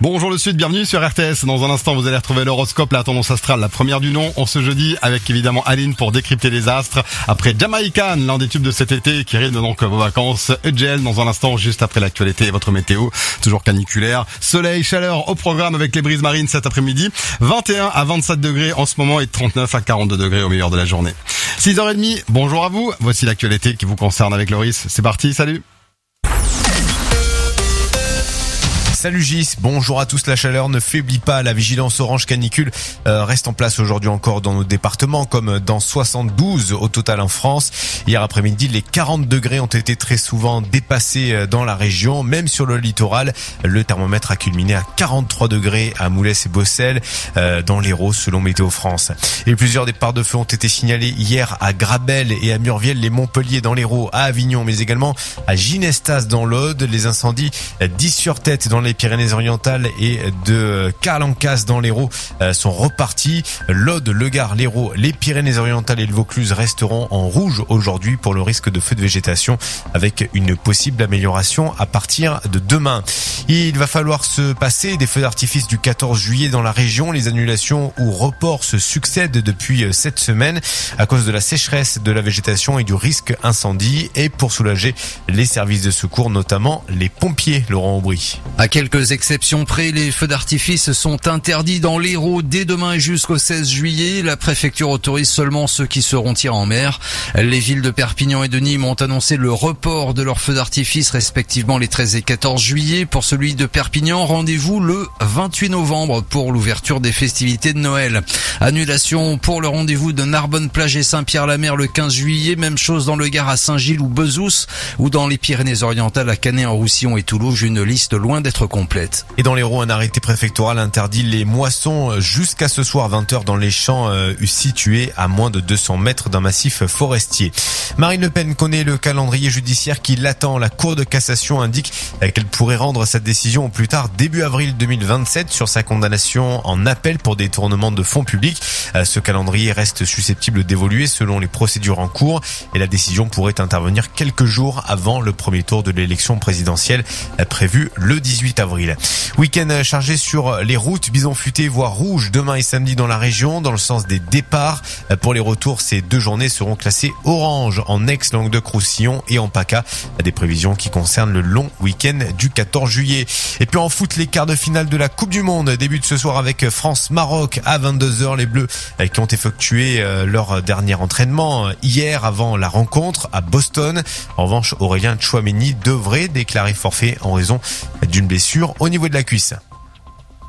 Bonjour le Sud, bienvenue sur RTS. Dans un instant, vous allez retrouver l'horoscope, la tendance astrale, la première du nom. On ce jeudi avec évidemment Aline pour décrypter les astres. Après Jamaican, l'un des tubes de cet été qui rythme donc vos vacances. Gel dans un instant, juste après l'actualité et votre météo. Toujours caniculaire. Soleil, chaleur au programme avec les brises marines cet après-midi. 21 à 27 degrés en ce moment et 39 à 42 degrés au meilleur de la journée. 6h30, bonjour à vous. Voici l'actualité qui vous concerne avec Loris. C'est parti, salut. Salut Gis, bonjour à tous. La chaleur ne faiblit pas, la vigilance orange canicule reste en place aujourd'hui encore dans nos départements, comme dans 72 au total en France. Hier après-midi, les 40 degrés ont été très souvent dépassés dans la région, même sur le littoral. Le thermomètre a culminé à 43 degrés à Moulès et Bossel, dans l'Hérault selon Météo France. Et plusieurs départs de feu ont été signalés hier à Grabel et à Murviel, les Montpellier dans l'Hérault, à Avignon, mais également à Ginestas dans l'Aude. Les incendies 10 sur tête dans les Pyrénées-Orientales et de Carlancas dans l'Hérault sont repartis. L'Aude, le Gard, l'Hérault, les Pyrénées-Orientales et le Vaucluse resteront en rouge aujourd'hui pour le risque de feu de végétation, avec une possible amélioration à partir de demain. Il va falloir se passer des feux d'artifice du 14 juillet dans la région. Les annulations ou reports se succèdent depuis cette semaine à cause de la sécheresse de la végétation et du risque incendie, et pour soulager les services de secours, notamment les pompiers. Laurent Aubry. À quelques exceptions près, les feux d'artifice sont interdits dans l'Hérault dès demain et jusqu'au 16 juillet. La préfecture autorise seulement ceux qui seront tirés en mer. Les villes de Perpignan et de Nîmes ont annoncé le report de leurs feux d'artifice respectivement les 13 et 14 juillet. Pour celui de Perpignan, rendez-vous le 28 novembre pour l'ouverture des festivités de Noël. Annulation pour le rendez-vous de Narbonne-Plage et Saint-Pierre-la-Mer le 15 juillet. Même chose dans le Gard à Saint-Gilles ou Bezous, ou dans les Pyrénées-Orientales à Canet-en-Roussillon et Toulouse. Une liste loin d'être complète. Et dans l'Hérault, un arrêté préfectoral interdit les moissons jusqu'à ce soir 20h dans les champs situés à moins de 200 mètres d'un massif forestier. Marine Le Pen connaît le calendrier judiciaire qui l'attend. La Cour de cassation indique qu'elle pourrait rendre sa décision au plus tard début avril 2027 sur sa condamnation en appel pour détournement de fonds publics. Ce calendrier reste susceptible d'évoluer selon les procédures en cours et la décision pourrait intervenir quelques jours avant le premier tour de l'élection présidentielle prévue le 18 avril. Week-end chargé sur les routes, bison futé voire rouge demain et samedi dans la région dans le sens des départs. Pour les retours, ces deux journées seront classées orange en Aix, Languedoc-Roussillon et en PACA. Des prévisions qui concernent le long week-end du 14 juillet. Et puis en foot, les quarts de finale de la Coupe du Monde débutent ce soir avec France-Maroc à 22h. Les Bleus qui ont effectué leur dernier entraînement hier avant la rencontre à Boston. En revanche, Aurélien Tchouaméni devrait déclarer forfait en raison d'une blessure au niveau de la cuisse.